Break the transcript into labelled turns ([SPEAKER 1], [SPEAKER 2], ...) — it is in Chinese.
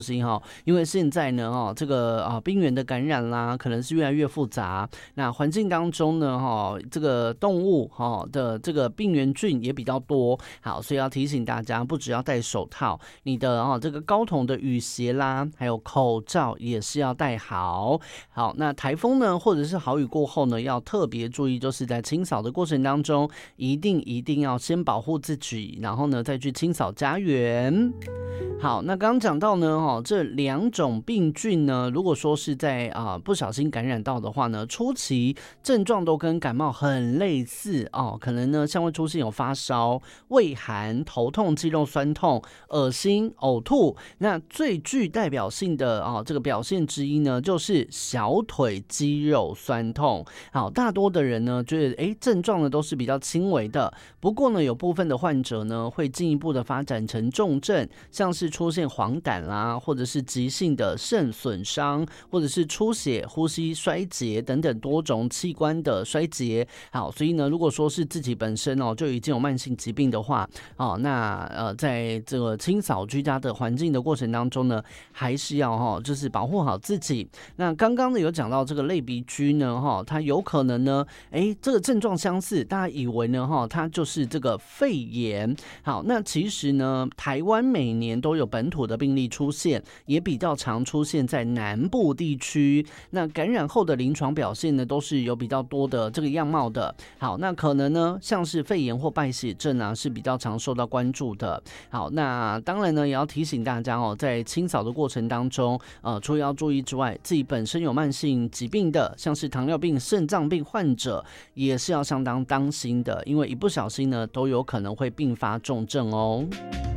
[SPEAKER 1] 心哈，因为现在呢这个病原的感染啦，可能是越来越复杂。那环境当中呢这个动物的这个病原菌也比较多，好，所以要提醒大家，不只要戴手套，你的这个高筒的雨鞋啦，还有口罩也是要戴好。好，那台风呢或者是豪雨过后呢，要特别注意，就是在清扫的过程当中，一定要先保护自己，然后呢再去清扫家园。好，那刚刚讲到呢，这2种病菌呢，如果说是在不小心感染到的话呢，初期症状都跟感冒很类似可能呢像会出现有发烧、畏寒、头痛、肌肉酸痛、恶心、呕吐。那最具代表性的这个表现之一呢，就是小腿肌肉酸痛。好，大多的人呢觉得症状呢都是比较轻微的，不过呢有部分的患者呢会进一步的发展成重症，像是出现黄疸啦，或者是急性的肾损伤，或者是出血、呼吸衰竭等等多种器官的衰竭。好，所以呢，如果说是自己本身就已经有慢性疾病的话，那在这个清扫居家的环境的过程当中呢，还是要就是保护好自己。那刚刚呢有讲到这个类鼻疽呢，它有可能呢，这个症状相似，大家以为呢它就是这个肺炎。好，那其实呢，台湾每年都有本土的病例出现，也比较常出现在南部地区。那感染后的临床表现呢，都是有比较多的这个样貌的。好，那可能呢，像是肺炎或败血症啊，是比较常受到关注的。好，那当然呢，也要提醒大家在清扫的过程当中，除了要注意之外，自己本身有慢性疾病的，像是糖尿病、肾脏病患者，也是要相当当心的，因为一不小心呢，都有可能会并发重症哦。